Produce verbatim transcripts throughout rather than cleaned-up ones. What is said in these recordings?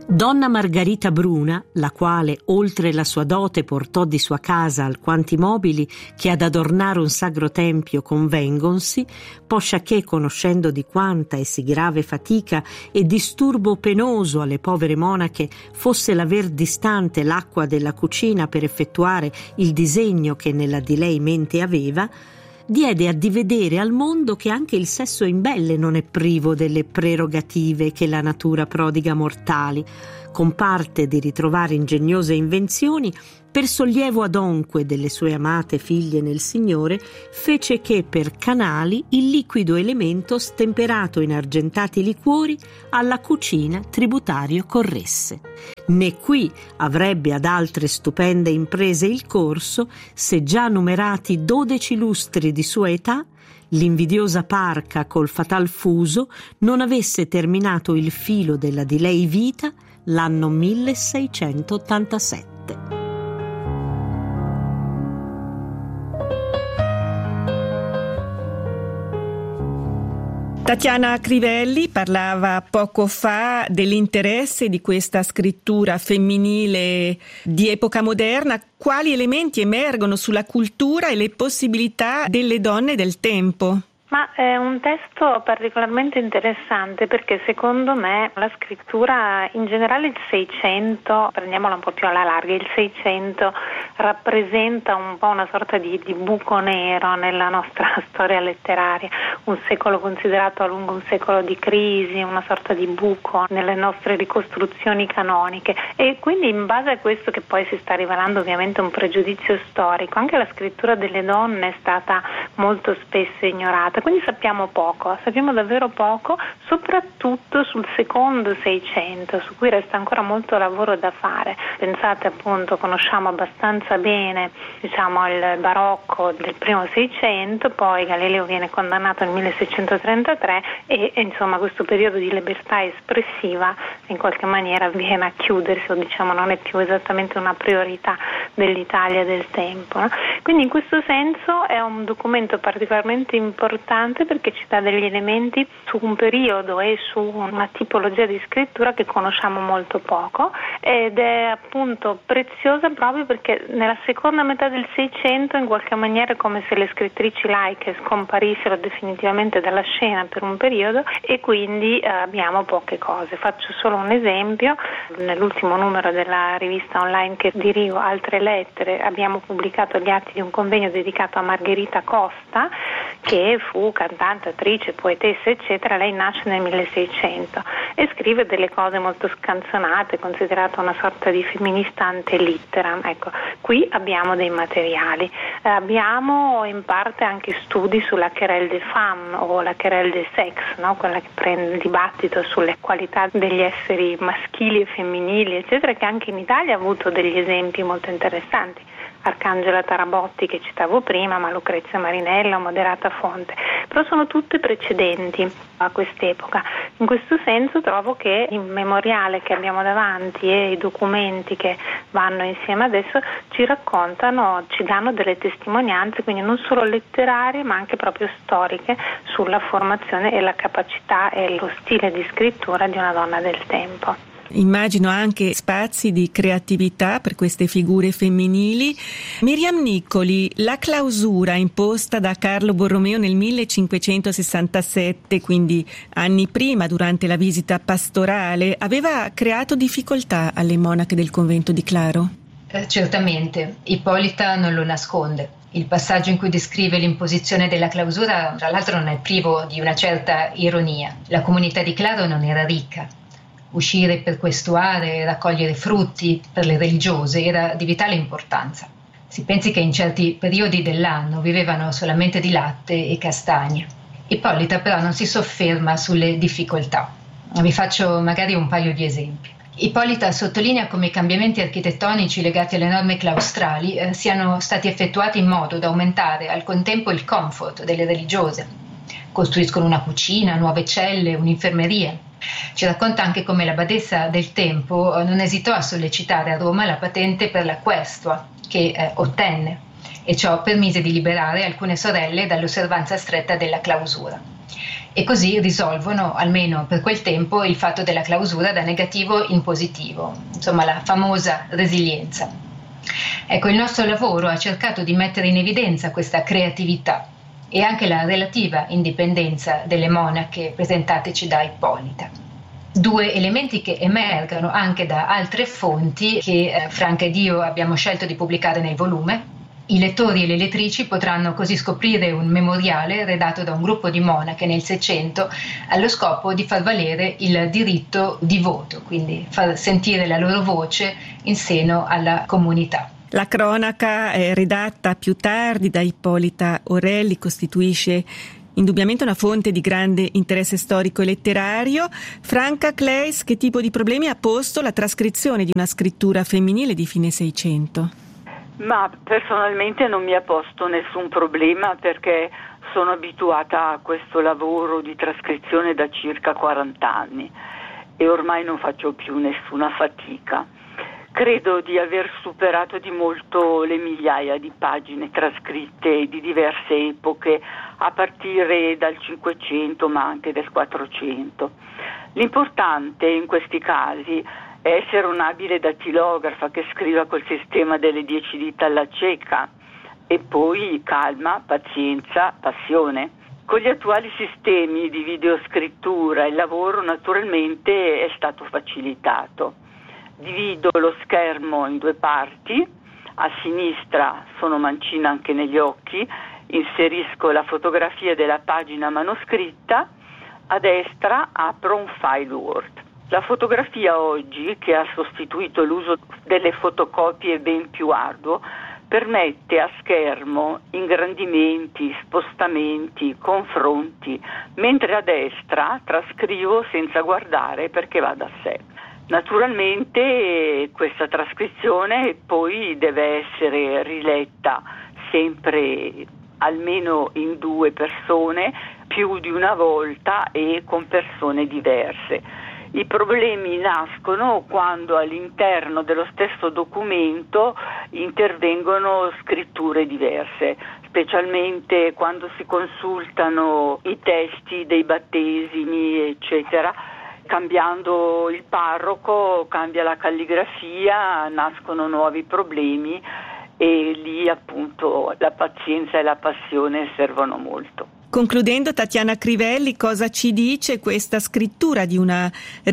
Donna Margherita Bruna, la quale oltre la sua dote portò di sua casa alquanti mobili che ad adornare un sacro tempio convengonsi, posciachè conoscendo di quanta e sì grave fatica e disturbo penoso alle povere monache fosse l'aver distante l'acqua della cucina per effettuare il disegno che nella di lei mente aveva, diede a divedere al mondo che anche il sesso imbelle non è privo delle prerogative che la natura prodiga mortali, con parte di ritrovare ingegnose invenzioni, per sollievo adonque delle sue amate figlie nel Signore, fece che per canali il liquido elemento stemperato in argentati liquori alla cucina tributario corresse. Né qui avrebbe ad altre stupende imprese il corso, se già numerati dodici lustri di sua età, l'invidiosa parca col fatal fuso non avesse terminato il filo della di lei vita l'anno milleseicentottantasette. Tatiana Crivelli parlava poco fa dell'interesse di questa scrittura femminile di epoca moderna. Quali elementi emergono sulla cultura e le possibilità delle donne del tempo? Ma è un testo particolarmente interessante perché secondo me la scrittura, in generale il Seicento, prendiamola un po' più alla larga, il Seicento rappresenta un po' una sorta di, di buco nero nella nostra storia letteraria, un secolo considerato a lungo un secolo di crisi, una sorta di buco nelle nostre ricostruzioni canoniche, e quindi in base a questo, che poi si sta rivelando ovviamente un pregiudizio storico, anche la scrittura delle donne è stata molto spesso ignorata. Quindi sappiamo poco, sappiamo davvero poco, soprattutto sul secondo Seicento, su cui resta ancora molto lavoro da fare. Pensate appunto, conosciamo abbastanza bene, diciamo, il barocco del primo Seicento, poi Galileo viene condannato nel milleseicentotrentatré e, e insomma questo periodo di libertà espressiva in qualche maniera viene a chiudersi, o diciamo non è più esattamente una priorità dell'Italia del tempo, no? Quindi in questo senso è un documento particolarmente importante perché ci dà degli elementi su un periodo e su una tipologia di scrittura che conosciamo molto poco, ed è appunto preziosa proprio perché nella seconda metà del Seicento in qualche maniera è come se le scrittrici laiche scomparissero definitivamente dalla scena per un periodo, e quindi eh, abbiamo poche cose. Faccio solo un esempio: nell'ultimo numero della rivista online che dirigo, Altre Lettere, abbiamo pubblicato gli atti di un convegno dedicato a Margherita Costa, che fu cantante, attrice, poetessa, eccetera. Lei nasce nel milleseicento e scrive delle cose molto scanzonate, considerata una sorta di femminista ante litteram. Ecco, qui abbiamo dei materiali, eh, abbiamo in parte anche studi sulla querelle des femmes o la querelle des sexes, no? Quella che prende il dibattito sulle qualità degli esseri maschili e femminili, eccetera, che anche in Italia ha avuto degli esempi molto interessanti. Arcangela Tarabotti, che citavo prima, ma Lucrezia Marinella o Moderata Fonte, però sono tutte precedenti a quest'epoca. In questo senso trovo che il memoriale che abbiamo davanti e i documenti che vanno insieme adesso ci raccontano, ci danno delle testimonianze, quindi non solo letterarie ma anche proprio storiche, sulla formazione e la capacità e lo stile di scrittura di una donna del tempo. Immagino anche spazi di creatività per queste figure femminili. Miriam Nicoli, la clausura imposta da Carlo Borromeo nel millecinquecentosessantasette, quindi anni prima, durante la visita pastorale, aveva creato difficoltà alle monache del convento di Claro? Eh, certamente, Ippolita non lo nasconde. Il passaggio in cui descrive l'imposizione della clausura, tra l'altro, non è privo di una certa ironia. La comunità di Claro non era ricca. Uscire per questuare e raccogliere frutti per le religiose era di vitale importanza. Si pensi che in certi periodi dell'anno vivevano solamente di latte e castagne. Ippolita però non si sofferma sulle difficoltà. Vi faccio magari un paio di esempi. Ippolita sottolinea come i cambiamenti architettonici legati alle norme claustrali eh, siano stati effettuati in modo da aumentare al contempo il comfort delle religiose. Costruiscono una cucina, nuove celle, un'infermeria. Ci racconta anche come la badessa del tempo non esitò a sollecitare a Roma la patente per la questua, che eh, ottenne, e ciò permise di liberare alcune sorelle dall'osservanza stretta della clausura. e così risolvono, almeno per quel tempo, il fatto della clausura da negativo in positivo, insomma la famosa resilienza. Ecco, il nostro lavoro ha cercato di mettere in evidenza questa creatività e anche la relativa indipendenza delle monache presentateci da Ippolita. Due elementi che emergono anche da altre fonti che eh, Franca ed io abbiamo scelto di pubblicare nel volume. I lettori e le lettrici potranno così scoprire un memoriale redatto da un gruppo di monache nel Seicento allo scopo di far valere il diritto di voto, quindi far sentire la loro voce in seno alla comunità. La cronaca, eh, redatta più tardi da Ippolita Orelli, costituisce indubbiamente una fonte di grande interesse storico e letterario. Franca Claeys, che tipo di problemi ha posto la trascrizione di una scrittura femminile di fine Seicento? Ma personalmente non mi ha posto nessun problema, perché sono abituata a questo lavoro di trascrizione da circa quaranta anni e ormai non faccio più nessuna fatica. Credo di aver superato di molto le migliaia di pagine trascritte di diverse epoche, a partire dal Cinquecento ma anche del Quattrocento. L'importante in questi casi è essere un'abile dattilografa che scriva col sistema delle dieci dita alla cieca, e poi calma, pazienza, passione. Con gli attuali sistemi di videoscrittura il lavoro naturalmente è stato facilitato. Divido lo schermo in due parti, a sinistra sono mancina anche negli occhi, inserisco la fotografia della pagina manoscritta, a destra apro un file Word. La fotografia oggi, che ha sostituito l'uso delle fotocopie ben più arduo, permette a schermo ingrandimenti, spostamenti, confronti, mentre a destra trascrivo senza guardare perché va da sé. Naturalmente questa trascrizione poi deve essere riletta sempre almeno in due persone, più di una volta e con persone diverse. I problemi nascono quando all'interno dello stesso documento intervengono scritture diverse, specialmente quando si consultano i testi dei battesimi, eccetera. Cambiando il parroco, cambia la calligrafia, nascono nuovi problemi e lì appunto la pazienza e la passione servono molto. Concludendo, Tatiana Crivelli, cosa ci dice questa scrittura di una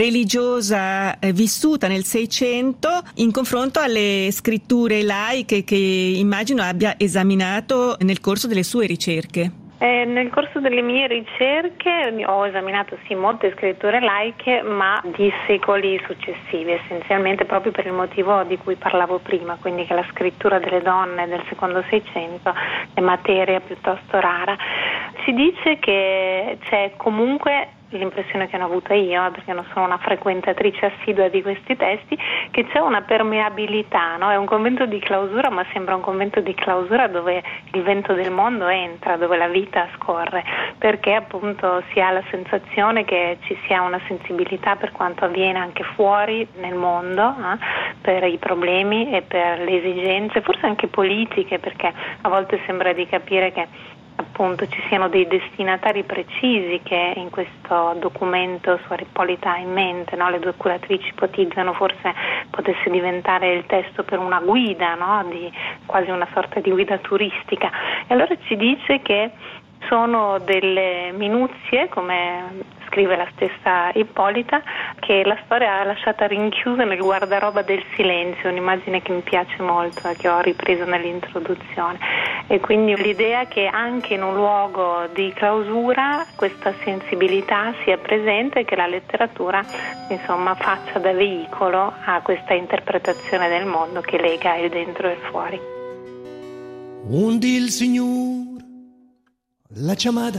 religiosa eh, vissuta nel Seicento in confronto alle scritture laiche che immagino abbia esaminato nel corso delle sue ricerche? Eh, nel corso delle mie ricerche ho esaminato sì molte scritture laiche, ma di secoli successivi, essenzialmente proprio per il motivo di cui parlavo prima, quindi che la scrittura delle donne del secondo Seicento è materia piuttosto rara. Si dice che c'è comunque l'impressione che ho avuto io, perché non sono una frequentatrice assidua di questi testi, che c'è una permeabilità, no? È un convento di clausura, ma sembra un convento di clausura dove il vento del mondo entra, dove la vita scorre, perché appunto si ha la sensazione che ci sia una sensibilità per quanto avviene anche fuori nel mondo, eh? Per i problemi e per le esigenze, forse anche politiche, perché a volte sembra di capire che appunto ci siano dei destinatari precisi che in questo documento Suor Ippolita ha in mente, no? Le due curatrici ipotizzano forse potesse diventare il testo per una guida, no? Di quasi una sorta di guida turistica, e allora ci dice che sono delle minuzie, come scrive la stessa Ippolita, che la storia ha lasciata rinchiusa nel guardaroba del silenzio, un'immagine che mi piace molto e che ho ripreso nell'introduzione, e quindi l'idea che anche in un luogo di clausura questa sensibilità sia presente e che la letteratura insomma faccia da veicolo a questa interpretazione del mondo che lega il dentro e il fuori. Un il Signor la chiamata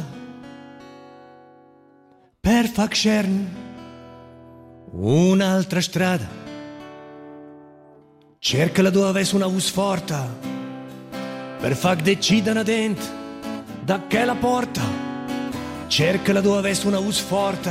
per far scern un'altra strada, cercala dove avesse una voce forte per far decidere dentro da che la porta, cercala dove avesse una voce forte